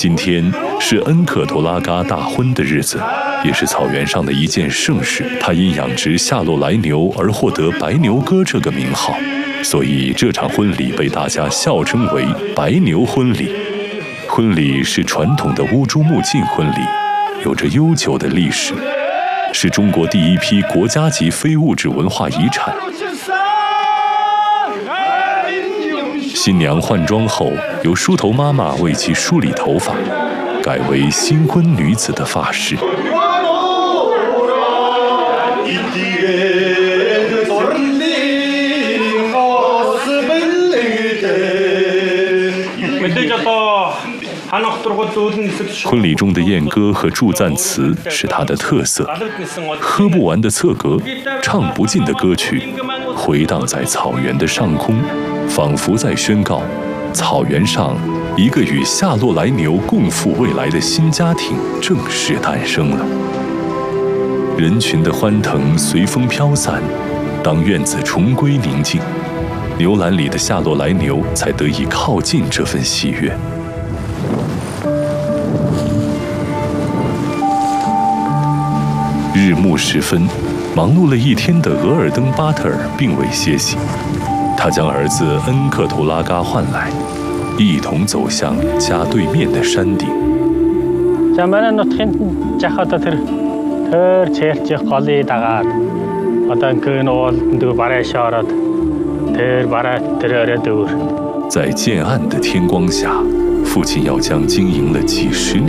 今天是恩克图拉嘎大婚的日子，也是草原上的一件盛事。他因养殖夏洛来牛而获得白牛哥这个名号，所以这场婚礼被大家笑称为白牛婚礼。婚礼是传统的乌珠穆近婚礼，有着悠久的历史，是中国第一批国家级非物质文化遗产。新娘换装后，由梳头妈妈为其梳理头发，改为新婚女子的发饰。婚礼中的宴歌和祝赞词是它的特色，喝不完的侧格，唱不尽的歌曲，回荡在草原的上空，仿佛在宣告，草原上一个与夏洛来牛共赴未来的新家庭正式诞生了。人群的欢腾随风飘散，当院子重归宁静，牛栏里的夏洛来牛才得以靠近这份喜悦。日暮时分，忙碌了一天的额尔登巴特尔并未歇息，他将儿子恩克图拉嘎唤来，一同走向家对面的山顶。在渐暗的天光下，父亲要将经营了几10年